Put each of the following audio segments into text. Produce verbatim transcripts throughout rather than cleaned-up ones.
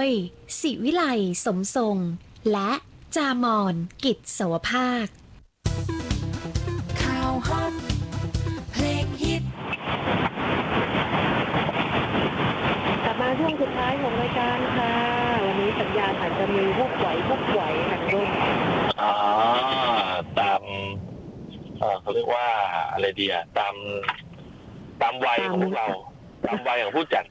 ยศิวิไลสมทรงและจามอนกิจสวภาคข่าวฮอตเพลงฮิตกลับมาช่วงสุดท้ายของรายการค่ะวันนี้สัญญาณอาจจะมีวุบไหววุบไหวค่ะรุ่นอ๋อตามเออเขาเรียกว่าอะไรดีอ่ะตามตามวัยของพวกเราตามวัยของผู้จัด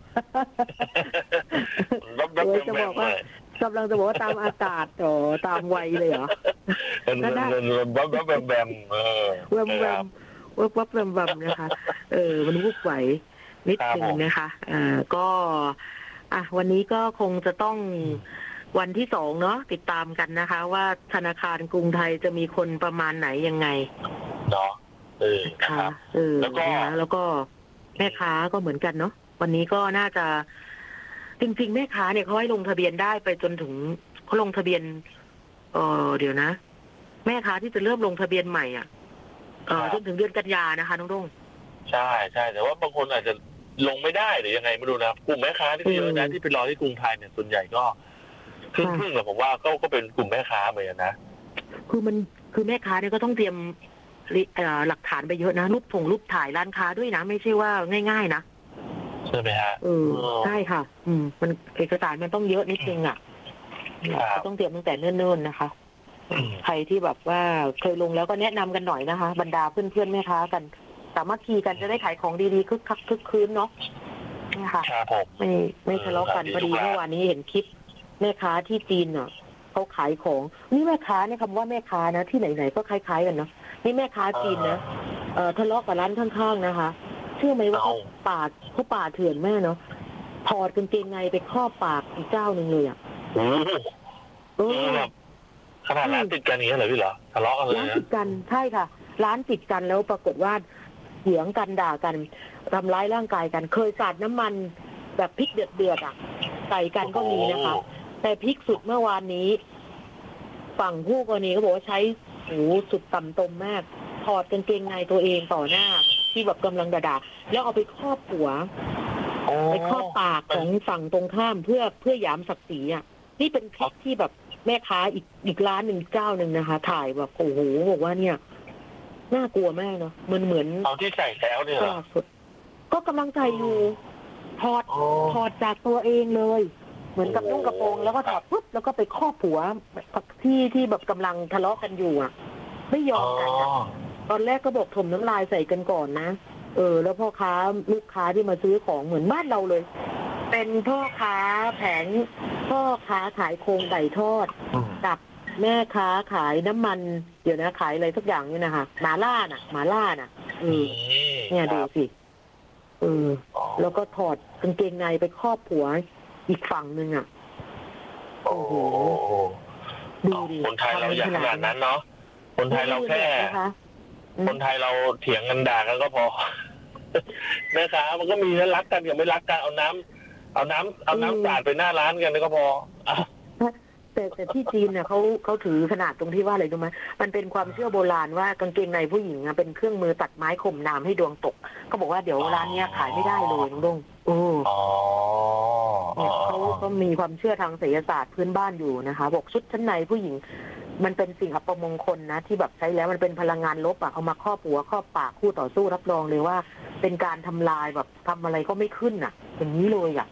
รับรับแบมๆเลยกำลังจะบอกว่าตามอากาศโอ้ตามวัยเลยเหรอนั่นได้รับรับแบมๆเออแวมแวมวับวับแวมแวมนะคะเออมันวุบไหวนิดนึงนะคะอ่าก็อ่ะวันนี้ก็คงจะต้องวันที่สองเนาะติดตามกันนะคะว่าธนาคารกรุงไทยจะมีคนประมาณไหนยังไงเนาะเออครับเออแล้วก็แล้วก็แม่ค้าก็เหมือนกันเนาะวันนี้ก็น่าจะจริงๆแม่ค้าเนี่ยเขาให้ลงทะเบียนได้ไปจนถึงเขาลงทะเบียนเออเดี๋ยวนะแม่ค้าที่จะเริ่มลงทะเบียนใหม่อ่ะเออจนถึงเดือนกันยานะคะน้องรุ่งใช่ใช่แต่ว่าบางคนอาจจะลงไม่ได้หรือยังไงไม่รู้นะกลุ่มแม่ค้าที่เยอะนะที่ไปรอที่กรุงไทยเนี่ยส่วนใหญ่ก็ครึ่งๆแหละผมว่าก็ก็เป็นกลุ่มแม่ค้าเหมือนกันนะคือมันคือแม่ค้าเนี่ยก็ต้องเตรียมหลักฐานไปเยอะนะรูปถงรูปถ่ายร้านค้าด้วยนะไม่ใช่ว่าง่ายๆนะใช่ไหมฮะเออใช่ค่ะอืมมันเอกสารมันต้องเยอะนิดนึงอ่ะต้องเตรียมตั้งแต่เนิ่นๆนะคะใครที่แบบว่าเคยลงแล้วก็แนะนำกันหน่อยนะคะบรรดาเพื่อนๆแม่ค้ากันสามัคคีกันจะได้ขายของดีๆคึกคักคึกคืนเนาะนี่ค่ะไม่ไม่ทะเลาะกันพอดีเมื่อวานนี้เห็นคลิปแม่ค้าที่จีนเนาะเขาขายของนี่แม่ค้าเนี่ยคำว่าแม่ค้านะที่ไหนๆก็คล้ายๆกันเนาะนี่แม่ค้าจีนนะเอ่อทะเลาะกับร้านข้างๆนะคะเชื่อไหมว่าเขาปาดเขาปาดเถื่อนแม่เนาะถอดกางเกงในไปครอบปากอีกเจ้าหนึ่งเลยอ่ะเออขนาดร้านติดกันอย่างนี้เลยพี่เหรอทะเลาะกันเลยนะร้านติดกันใช่ค่ะร้านติดกันแล้วปรากฏว่าเถียงกันด่ากันทำร้ายร่างกายกันเคยสาดน้ำมันแบบพริกเดือดๆอ่ะใส่กันก็มีนะคะแต่พริกสุดเมื่อวานนี้ฝั่งผู้กรณีก็บอกว่าใช้หูสุดต่ำตมมากถอดกางเกงในตัวเองต่อหน้าที่แบบกำลังด่าๆแล้วเอาไปครอบหัวไปครอบปากของฝั่งตรงข้ามเพื่อเพื่อหยามศักดิ์ศรีอ่ะนี่เป็นคลิปที่แบบแม่ค้าอีกอีกร้านหนึ่งเจ้าหนึ่งนะคะถ่ายแบบโอ้โหบอกว่าเนี่ยน่ากลัวมากเนาะมันเหมือนเอาที่ใส่แล้วเนี่ยก็กำลังใส่อยู่ถอดถอดจากตัวเองเลยเหมือนกับนุ่งกระโปรงแล้วก็ถอดปุ๊บแล้วก็ไปครอบหัวที่ที่แบบกำลังทะเลาะกันอยู่อ่ะไม่ยอมกันตอนแรกก็บอกถมน้ำลายใส่กันก่อนนะเออแล้วพ่อค้าลูกค้าที่มาซื้อของเหมือนบ้านเราเลยเป็นพ่อค้าแผงพ่อค้าขายโครงไก่ทอดกับแม่ค้าขายน้ำมันเดี๋ยวนะขายอะไรทุกอย่างนี่นะคะหมาล่าน่ะหมาล่าน่ะเออเนี่ยดูสิเออแล้วก็ถอดกางเกงในไปครอบหัวอีกฝั่งหนึ่งอ่ะโอ้โหดูดิคนไทยเราอย่างขนาดนั้นเนาะคนไทยเราแค่คนไทยเราเถียงกันด่ากันก็พอแม่ค้ามันก็มีนะรักกันกับไม่รักกันเอาน้ำเอาน้ำเอาน้ำสาดไปหน้าร้านกันก็พอแต่แต่ที่จีนเนี่ยเขาเขาถือขนาดตรงที่ว่าอะไรรู้ไหมมันเป็นความเชื่อโบราณว่ากางเกงในผู้หญิงเป็นเครื่องมือตัดไม้ข่มน้ำให้ดวงตกเขาบอกว่าเดี๋ยวร้านนี้ขายไม่ได้เลยน้องดงโอ้เนี่ยเขาก็มีความเชื่อทางไสยศาสตร์พื้นบ้านอยู่นะคะบอกชุดชั้นในผู้หญิงมันเป็นสิ่งอัปมงคลนะที่แบบใช้แล้วมันเป็นพลังงานลบอ่ะเอามาครอบหัวครอบปากคู่ต่อสู้รับรองเลยว่าเป็นการทำลายแบบทำอะไรก็ไม่ขึ้นอ่ะอย่างนี้เลยอ่ะ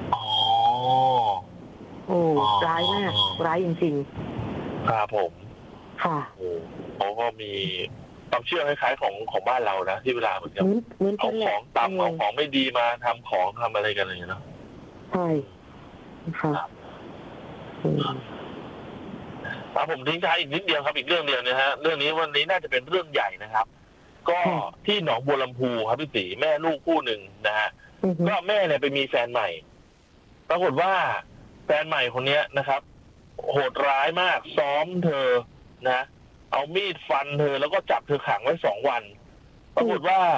โอ้ร้ายมากร้ายจริงๆครับผมค่ะโอ้เขาก็มีความเชื่อคล้ายๆของของบ้านเรานะที่เวลาเหมือนกับเอาของต่ำเอาของไม่ดีมาทำของทำอะไรกันอะไรอย่างเงี้ยเนาะใช่ค่ะครับผมทิ้งท้ายอีกนิดเดียวครับอีกเรื่องเดียวนะฮะเรื่องนี้วันนี้น่าจะเป็นเรื่องใหญ่นะครับ ก็ที่หนองบัวลำพูครับพี่ศรีแม่ลูกคู่หนึ่งนะฮะก็แม่เนี่ยไปมีแฟนใหม่ปรากฏว่าแฟนใหม่คนนี้นะครับโหดร้ายมากซ้อมเธอนะเอามีดฟันเธอแล้วก็จับเธอขังไว้สองวันปรากฏว่า